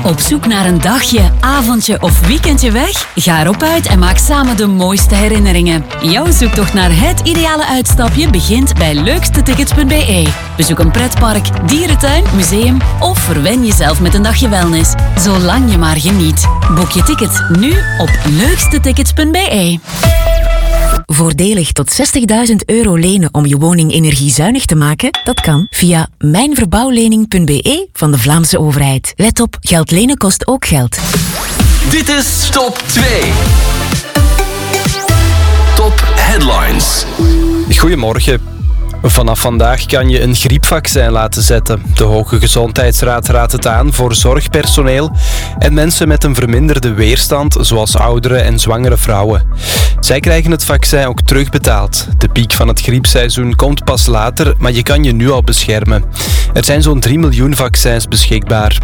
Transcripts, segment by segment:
Op zoek naar een dagje, avondje of weekendje weg? Ga erop uit en maak samen de mooiste herinneringen. Jouw zoektocht naar het ideale uitstapje begint bij leukstetickets.be. Bezoek een pretpark, dierentuin, museum of verwen jezelf met een dagje wellness. Zolang je maar geniet. Boek je tickets nu op leukstetickets.be. Voordelig tot €60.000 lenen om je woning energiezuinig te maken? Dat kan via mijnverbouwlening.be van de Vlaamse overheid. Let op, geld lenen kost ook geld. Dit is Top 2. Top Headlines. Goedemorgen. Vanaf vandaag kan je een griepvaccin laten zetten. De Hoge Gezondheidsraad raadt het aan voor zorgpersoneel en mensen met een verminderde weerstand, zoals ouderen en zwangere vrouwen. Zij krijgen het vaccin ook terugbetaald. De piek van het griepseizoen komt pas later, maar je kan je nu al beschermen. Er zijn zo'n 3 miljoen vaccins beschikbaar.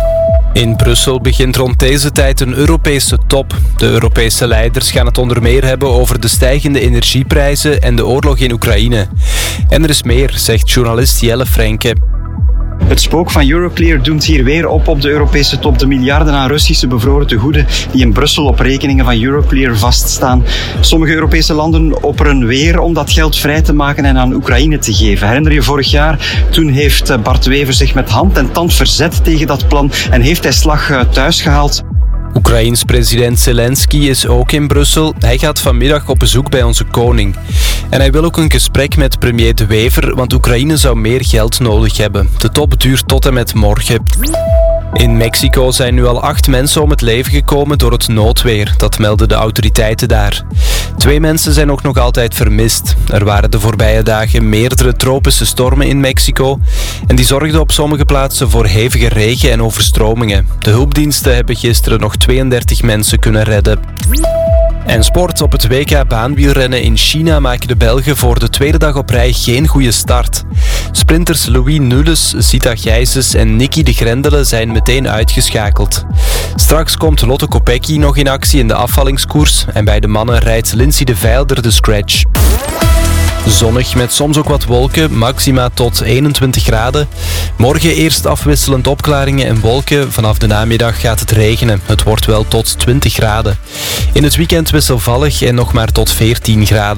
In Brussel begint rond deze tijd een Europese top. De Europese leiders gaan het onder meer hebben over de stijgende energieprijzen en de oorlog in Oekraïne. En er is meer, zegt journalist Jelle Frenke. Het spook van Euroclear doemt hier weer op de Europese top. De miljarden aan Russische bevroren tegoeden die in Brussel op rekeningen van Euroclear vaststaan. Sommige Europese landen opperen weer om dat geld vrij te maken en aan Oekraïne te geven. Herinner je vorig jaar? Toen heeft Bart Wever zich met hand en tand verzet tegen dat plan en heeft hij slag thuis gehaald. Oekraïens president Zelensky is ook in Brussel. Hij gaat vanmiddag op bezoek bij onze koning. En hij wil ook een gesprek met premier De Wever, want Oekraïne zou meer geld nodig hebben. De top duurt tot en met morgen. In Mexico zijn nu al 8 mensen om het leven gekomen door het noodweer. Dat melden de autoriteiten daar. 2 mensen zijn ook nog altijd vermist. Er waren de voorbije dagen meerdere tropische stormen in Mexico. En die zorgden op sommige plaatsen voor hevige regen en overstromingen. De hulpdiensten hebben gisteren nog 32 mensen kunnen redden. En sport. Op het WK baanwielrennen in China maken de Belgen voor de tweede dag op rij geen goede start. Sprinters Louis Nules, Zita Gijsens en Nicky de Grendelen zijn meteen uitgeschakeld. Straks komt Lotte Kopecky nog in actie in de afvallingskoers en bij de mannen rijdt Lindsay de Veilder de scratch. Zonnig met soms ook wat wolken, maxima tot 21 graden. Morgen eerst afwisselend opklaringen en wolken. Vanaf de namiddag gaat het regenen. Het wordt wel tot 20 graden. In het weekend wisselvallig en nog maar tot 14 graden.